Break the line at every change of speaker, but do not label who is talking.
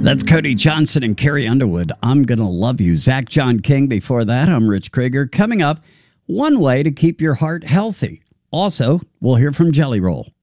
That's Cody Johnson and Carrie Underwood. I'm Gonna Love You. Zach John King before that. I'm Rich Krieger. Coming up, one way to keep your heart healthy. Also, we'll hear from Jelly Roll.